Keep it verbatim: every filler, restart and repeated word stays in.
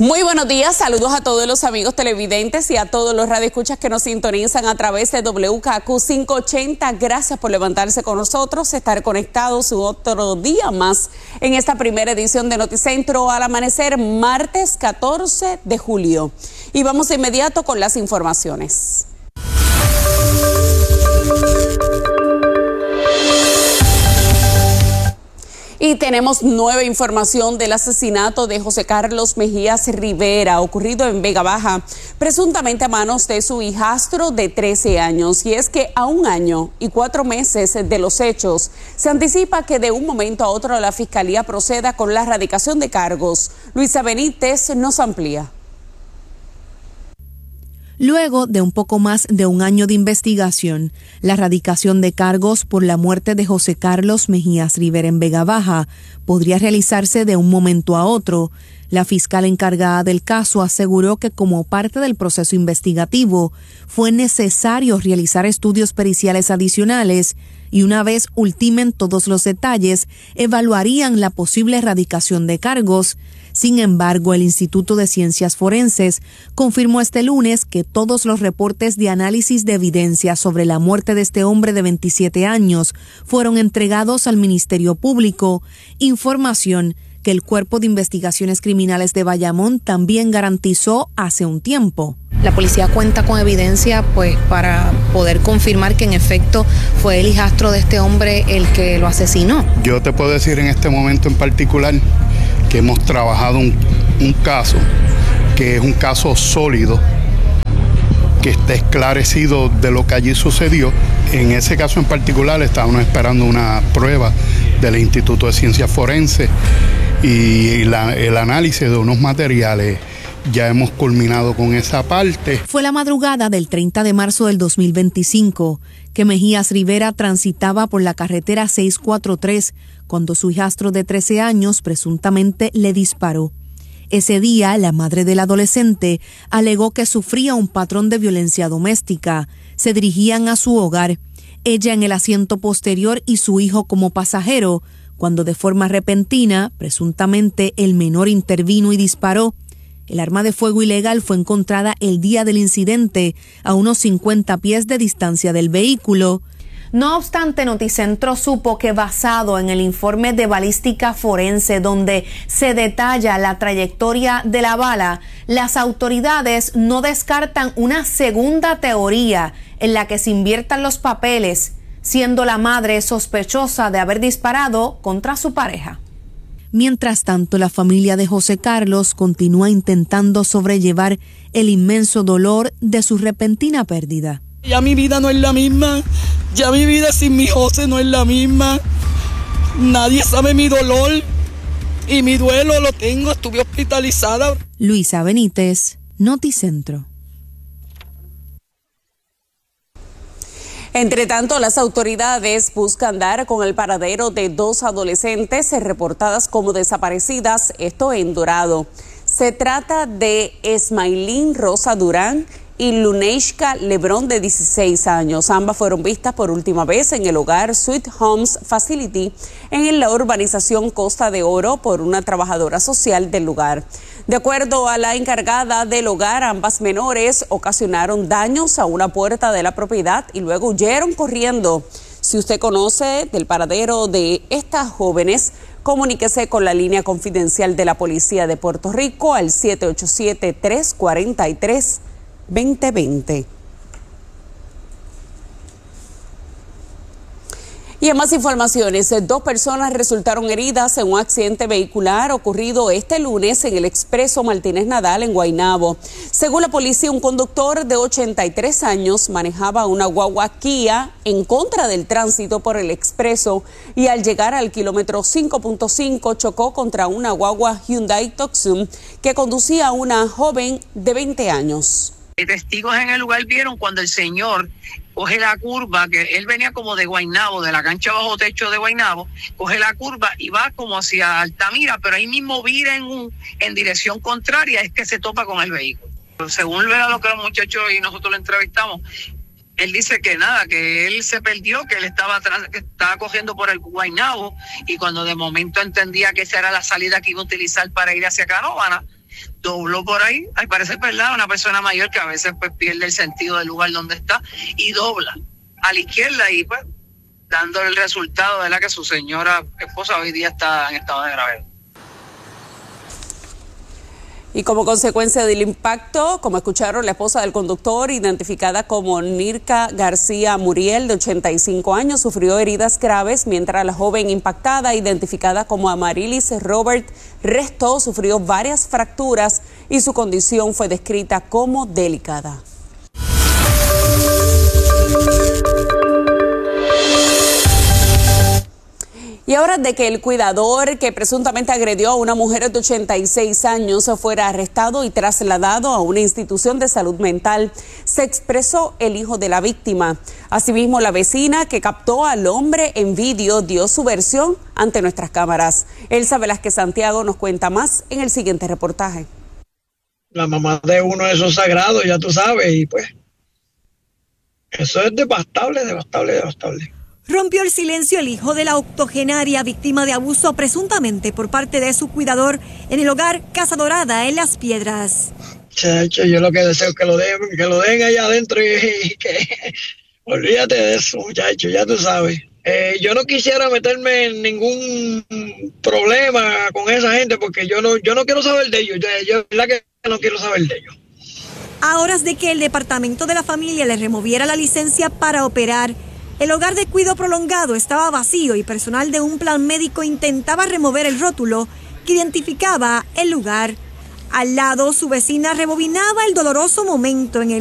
Muy buenos días, saludos a todos los amigos televidentes y a todos los radioescuchas que nos sintonizan a través de W K Q quinientos ochenta. Gracias por levantarse con nosotros, estar conectados otro día más en esta primera edición de Noticentro al amanecer, martes catorce de julio. Y vamos de inmediato con las informaciones. Y tenemos nueva información del asesinato de José Carlos Mejías Rivera, ocurrido en Vega Baja, presuntamente a manos de su hijastro de trece años. Y es que a un año y cuatro meses de los hechos, se anticipa que de un momento a otro la Fiscalía proceda con la erradicación de cargos. Luisa Benítez nos amplía. Luego de un poco más de un año de investigación, la erradicación de cargos por la muerte de José Carlos Mejías Rivera en Vega Baja podría realizarse de un momento a otro. La fiscal encargada del caso aseguró que como parte del proceso investigativo fue necesario realizar estudios periciales adicionales y una vez ultimen todos los detalles, evaluarían la posible erradicación de cargos. Sin embargo, el Instituto de Ciencias Forenses confirmó este lunes que todos los reportes de análisis de evidencia sobre la muerte de este hombre de veintisiete años fueron entregados al Ministerio Público, información que el Cuerpo de Investigaciones Criminales de Bayamón también garantizó hace un tiempo. La policía cuenta con evidencia pues para poder confirmar que en efecto fue el hijastro de este hombre el que lo asesinó. Yo te puedo decir en este momento en particular que hemos trabajado un, un caso que es un caso sólido, que está esclarecido de lo que allí sucedió. En ese caso en particular estábamos esperando una prueba del Instituto de Ciencias Forenses y la, el análisis de unos materiales. Ya hemos culminado con esa parte. Fue la madrugada del treinta de marzo del dos mil veinticinco que Mejías Rivera transitaba por la carretera seiscientos cuarenta y tres cuando su hijastro de trece años presuntamente le disparó. Ese día, la madre del adolescente alegó que sufría un patrón de violencia doméstica. Se dirigían a su hogar, ella en el asiento posterior y su hijo como pasajero, cuando de forma repentina, presuntamente el menor intervino y disparó. El arma de fuego ilegal fue encontrada el día del incidente a unos cincuenta pies de distancia del vehículo. No obstante, Noticentro supo que basado en el informe de balística forense donde se detalla la trayectoria de la bala, las autoridades no descartan una segunda teoría en la que se inviertan los papeles, siendo la madre sospechosa de haber disparado contra su pareja. Mientras tanto, la familia de José Carlos continúa intentando sobrellevar el inmenso dolor de su repentina pérdida. Ya mi vida no es la misma, ya mi vida sin mi José no es la misma. Nadie sabe mi dolor y mi duelo lo tengo, estuve hospitalizada. Luisa Benítez, Noticentro. Entre tanto, las autoridades buscan dar con el paradero de dos adolescentes reportadas como desaparecidas, esto en Dorado. Se trata de Esmailín Rosa Durán y Luneishka Lebrón, de dieciséis años. Ambas fueron vistas por última vez en el hogar Sweet Homes Facility en la urbanización Costa de Oro por una trabajadora social del lugar. De acuerdo a la encargada del hogar, ambas menores ocasionaron daños a una puerta de la propiedad y luego huyeron corriendo. Si usted conoce del paradero de estas jóvenes, comuníquese con la línea confidencial de la Policía de Puerto Rico al siete ocho siete, tres cuatro tres, dos cero dos cero. Y en más informaciones, dos personas resultaron heridas en un accidente vehicular ocurrido este lunes en el expreso Martínez Nadal en Guaynabo. Según la policía, un conductor de ochenta y tres años manejaba una guagua Kia en contra del tránsito por el expreso y al llegar al kilómetro cinco punto cinco chocó contra una guagua Hyundai Tucson que conducía a una joven de veinte años. Testigos en el lugar vieron cuando el señor coge la curva, que él venía como de Guaynabo, de la cancha bajo techo de Guaynabo, coge la curva y va como hacia Altamira, pero ahí mismo vira en, un, en dirección contraria, es que se topa con el vehículo. Según lo que los muchachos y nosotros lo entrevistamos, él dice que nada, que él se perdió, que él estaba atrás, que estaba cogiendo por el Guaynabo y cuando de momento entendía que esa era la salida que iba a utilizar para ir hacia Canóvana, dobló por ahí, ay, parece verdad, una persona mayor que a veces pues pierde el sentido del lugar donde está y dobla a la izquierda y pues dando el resultado de la que su señora esposa hoy día está en estado de gravedad. Y como consecuencia del impacto, como escucharon, la esposa del conductor, identificada como Nirka García Muriel, de ochenta y cinco años, sufrió heridas graves, mientras la joven impactada, identificada como Amarilis Robert Resto, sufrió varias fracturas y su condición fue descrita como delicada. Y ahora de que el cuidador que presuntamente agredió a una mujer de ochenta y seis años fuera arrestado y trasladado a una institución de salud mental, se expresó el hijo de la víctima. Asimismo, la vecina que captó al hombre en vídeo dio su versión ante nuestras cámaras. Elsa Velázquez Santiago nos cuenta más en el siguiente reportaje. La mamá de uno de esos sagrados, ya tú sabes, y pues eso es devastable, devastable, devastable. Rompió el silencio el hijo de la octogenaria víctima de abuso presuntamente por parte de su cuidador en el hogar Casa Dorada en Las Piedras. Chacho, yo lo que deseo es que lo den, que lo den allá adentro y, y que olvídate de eso, muchacho, ya tú sabes. Eh, yo no quisiera meterme en ningún problema con esa gente porque yo no, yo no quiero saber de ellos. Yo, yo la que no quiero saber de ellos. A horas de que el departamento de la familia le removiera la licencia para operar, el hogar de cuidado prolongado estaba vacío y personal de un plan médico intentaba remover el rótulo que identificaba el lugar. Al lado, su vecina rebobinaba el doloroso momento en el